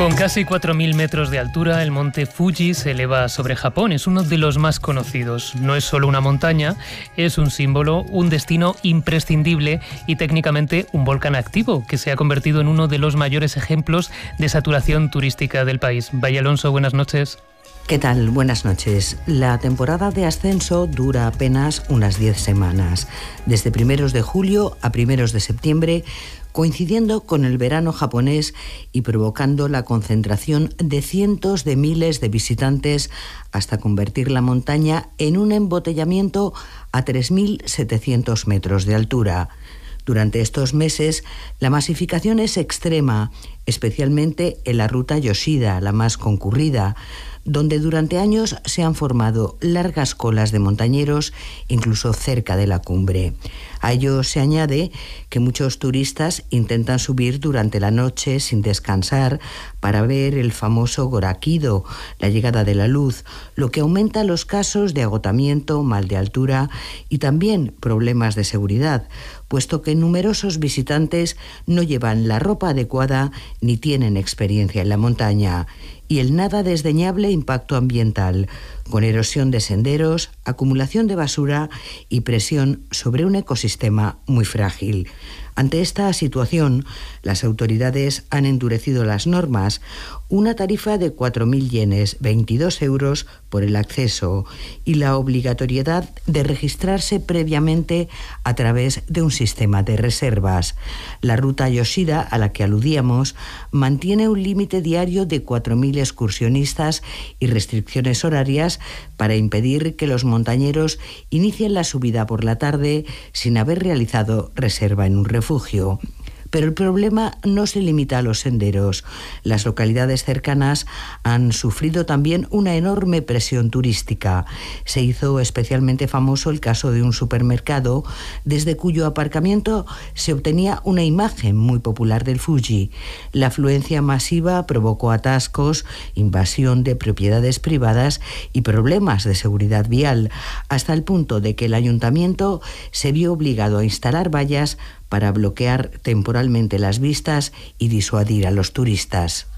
Con casi 4.000 metros de altura, el monte Fuji se eleva sobre Japón. Es uno de los más conocidos. No es solo una montaña, es un símbolo, un destino imprescindible y técnicamente un volcán activo que se ha convertido en uno de los mayores ejemplos de saturación turística del país. Valle Alonso, buenas noches. ¿Qué tal? Buenas noches. La temporada de ascenso dura apenas unas 10 semanas, desde primeros de julio a primeros de septiembre, coincidiendo con el verano japonés y provocando la concentración de cientos de miles de visitantes hasta convertir la montaña en un embotellamiento a 3.700 metros de altura. Durante estos meses, la masificación es extrema, especialmente en la ruta Yoshida, la más concurrida, donde durante años se han formado largas colas de montañeros, incluso cerca de la cumbre. A ello se añade que muchos turistas intentan subir durante la noche sin descansar para ver el famoso Gorakido, la llegada de la luz, lo que aumenta los casos de agotamiento, mal de altura y también problemas de seguridad, puesto que numerosos visitantes no llevan la ropa adecuada ni tienen experiencia en la montaña, y el nada desdeñable impacto ambiental, con erosión de senderos, acumulación de basura y presión sobre un ecosistema muy frágil. Ante esta situación, las autoridades han endurecido las normas, una tarifa de 4.000 yenes, 22 euros por el acceso, y la obligatoriedad de registrarse previamente a través de un sistema de reservas. La ruta Yoshida, a la que aludíamos, mantiene un límite diario de 4.000 excursionistas y restricciones horarias para impedir que los montañeros inicien la subida por la tarde sin haber realizado reserva en un refugio. Pero el problema no se limita a los senderos. Las localidades cercanas han sufrido también una enorme presión turística. Se hizo especialmente famoso el caso de un supermercado desde cuyo aparcamiento se obtenía una imagen muy popular del Fuji. La afluencia masiva provocó atascos, invasión de propiedades privadas y problemas de seguridad vial, hasta el punto de que el ayuntamiento se vio obligado a instalar vallas para bloquear temporalmente las vistas y disuadir a los turistas.